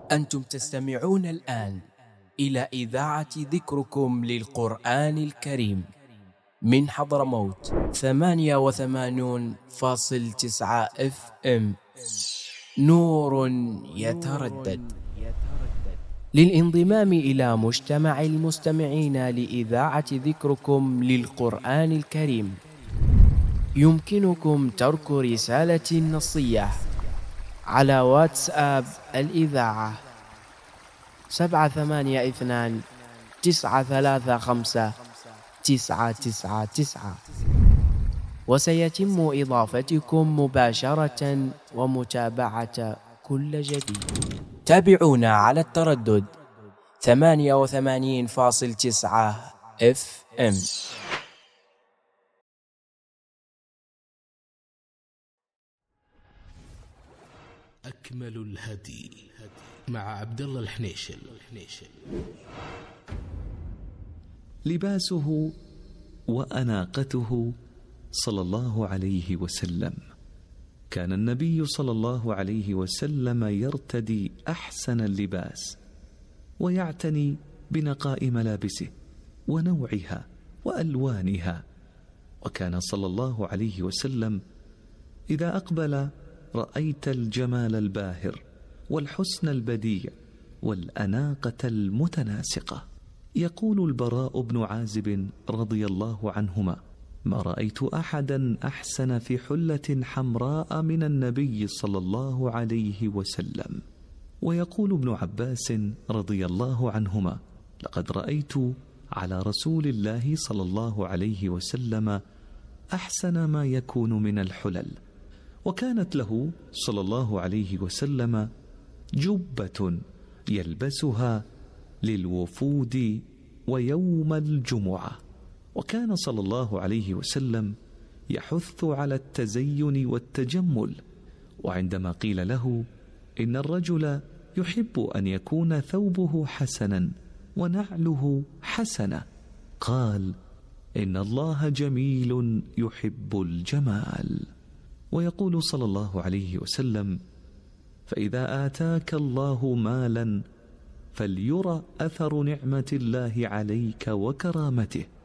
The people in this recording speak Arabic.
أنتم تستمعون الآن إلى إذاعة ذكركم للقرآن الكريم من حضرموت 88.9 FM. نور يتردد. للانضمام إلى مجتمع المستمعين لإذاعة ذكركم للقرآن الكريم يمكنكم ترك رسالة نصية على واتساب الإذاعة 782-935-999، وسيتم إضافتكم مباشرة ومتابعة كل جديد. تابعونا على التردد 88.9 FM. أكمل الهدي مع عبد الله الحنيشل. لباسه وأناقته صلى الله عليه وسلم. كان النبي صلى الله عليه وسلم يرتدي أحسن اللباس ويعتني بنقاء ملابسه ونوعها وألوانها. وكان صلى الله عليه وسلم إذا أقبل رأيت الجمال الباهر والحسن البديع والأناقة المتناسقة. يقول البراء بن عازب رضي الله عنهما: ما رأيت أحدا أحسن في حلة حمراء من النبي صلى الله عليه وسلم. ويقول ابن عباس رضي الله عنهما: لقد رأيت على رسول الله صلى الله عليه وسلم أحسن ما يكون من الحلل. وكانت له صلى الله عليه وسلم جبة يلبسها للوفود ويوم الجمعة. وكان صلى الله عليه وسلم يحث على التزين والتجمل. وعندما قيل له إن الرجل يحب أن يكون ثوبه حسنا ونعله حسنة، قال: إن الله جميل يحب الجمال. ويقول صلى الله عليه وسلم: فإذا آتاك الله مالا فليرى أثر نعمة الله عليك وكرامته،